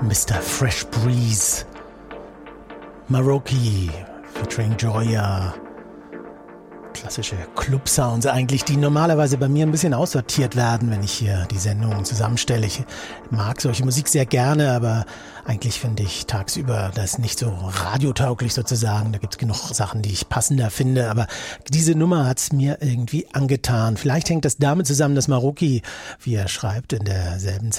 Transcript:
Mr. Fresh Breeze. Maroki featuring Joya. Klassische Club-Sounds eigentlich, die normalerweise bei mir ein bisschen aussortiert werden, wenn ich hier die Sendungen zusammenstelle. Ich mag solche Musik sehr gerne, aber eigentlich finde ich tagsüber das nicht so radiotauglich sozusagen. Da gibt es genug Sachen, die ich passender finde, aber diese Nummer hat es mir irgendwie angetan. Vielleicht hängt das damit zusammen, dass Maroki, wie er schreibt, in derselben Zeit